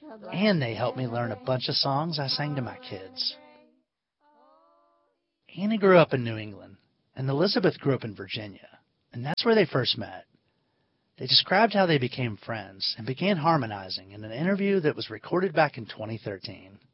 And they helped me learn a bunch of songs I sang to my kids. Annie grew up in New England, and Elizabeth grew up in Virginia, and that's where they first met. They described how they became friends and began harmonizing in an interview that was recorded back in 2013.